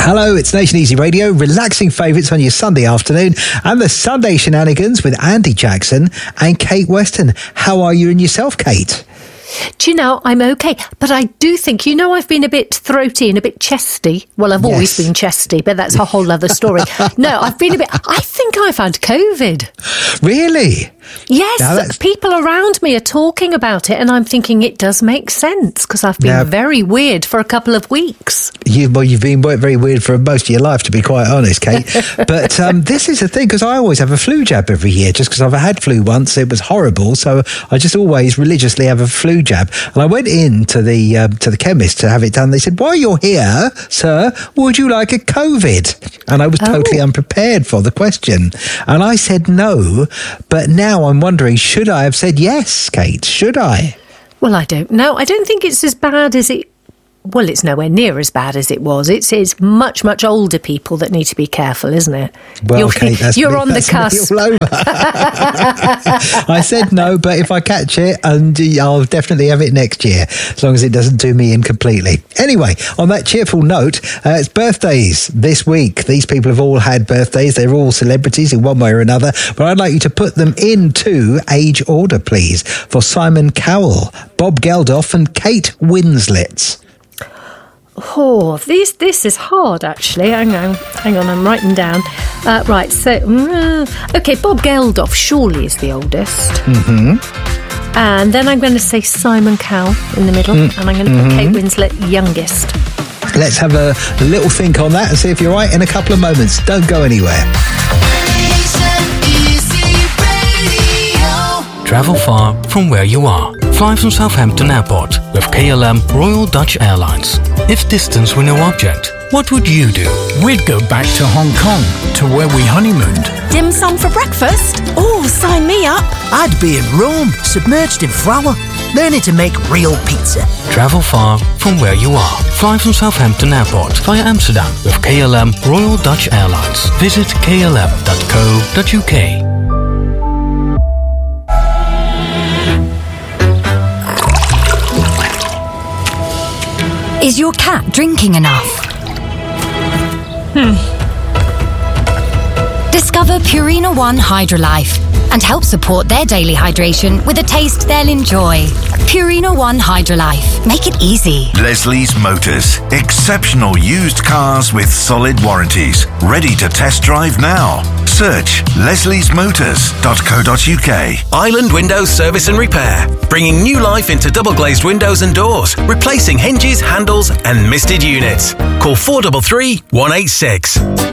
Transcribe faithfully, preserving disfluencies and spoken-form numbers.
Hello, it's Nation Easy Radio, relaxing favourites on your Sunday afternoon, and the Sunday Shenanigans with Andy Jackson and Kate Weston. How are you and yourself, Kate? Do you know, I'm okay, but I do think, you know, I've been a bit throaty and a bit chesty. Well, I've always Yes. been chesty, but that's a whole other story. No, I've been a bit, I think I've had COVID. Really? Yes, Now that's- people around me are talking about it, and I'm thinking it does make sense, because I've been Now- very weird for a couple of weeks. You, well, you've been very weird for most of your life, to be quite honest, Kate. But um, this is the thing, because I always have a flu jab every year, just because I've had flu once. It was horrible, so I just always religiously have a flu jab. And I went in to the um, to the chemist to have it done. They said, "While you're here, sir, would you like a COVID?" And I was Oh. totally unprepared for the question. And I said no, but now I'm wondering, should I have said yes, Kate? Should I? Well, I don't know. I don't think it's as bad as it... Well, it's nowhere near as bad as it was. It's, it's much, much older people that need to be careful, isn't it? Well, you're Kate, that's you're me, on the that's me cusp. all over. I said no, but if I catch it, and I'll definitely have it next year, as long as it doesn't do me in completely. Anyway, on that cheerful note, uh, it's birthdays this week. These people have all had birthdays. They're all celebrities in one way or another, but I'd like you to put them into age order, please, for Simon Cowell, Bob Geldof and Kate Winslet. Oh, this this is hard, actually. Hang on, hang on, I'm writing down. Uh, right, so, mm, okay, Bob Geldof surely is the oldest. Mm-hmm. And then I'm going to say Simon Cowell in the middle, mm. and I'm going to put mm-hmm. Kate Winslet youngest. Let's have a little think on that and see if you're right in a couple of moments. Don't go anywhere. Travel far from where you are. Fly from Southampton Airport with K L M Royal Dutch Airlines. If distance were no object, what would you do? We'd go back to Hong Kong, to where we honeymooned. Dim sum for breakfast? Oh, sign me up. I'd be in Rome, submerged in flour, learning to make real pizza. Travel far from where you are. Fly from Southampton Airport via Amsterdam with K L M Royal Dutch Airlines. Visit k l m dot co dot u k. Is your cat drinking enough? Hmm. Discover Purina One Hydrolife and help support their daily hydration with a taste they'll enjoy. Purina One Hydrolife. Make it easy. Leslie's Motors. Exceptional used cars with solid warranties. Ready to test drive now. Search leslies motors dot co dot u k. Island Windows Service and Repair. Bringing new life into double glazed windows and doors. Replacing hinges, handles and misted units. Call four three three, one eight six.